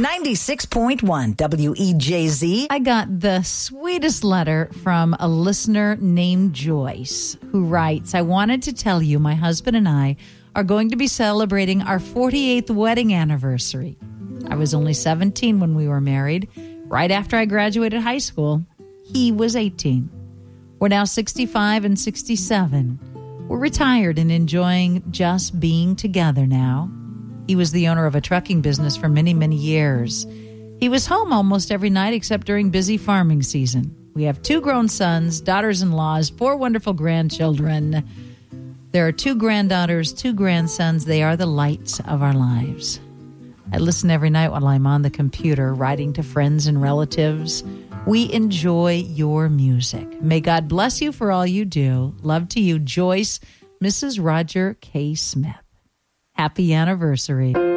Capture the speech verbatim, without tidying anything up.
ninety-six point one W E J Z. I got the sweetest letter from a listener named Joyce, who writes, I wanted to tell you my husband and I are going to be celebrating our forty-eighth wedding anniversary. I was only seventeen when we were married, right after I graduated high school. He was eighteen. We're now sixty-five and sixty-seven. We're retired and enjoying just being together now. He was the owner of a trucking business for many, many years. He was home almost every night except during busy farming season. We have two grown sons, daughters-in-laws, four wonderful grandchildren. There are two granddaughters, two grandsons. They are the lights of our lives. I listen every night while I'm on the computer, writing to friends and relatives. We enjoy your music. May God bless you for all you do. Love to you, Joyce, Missus Roger K. Smith. Happy anniversary.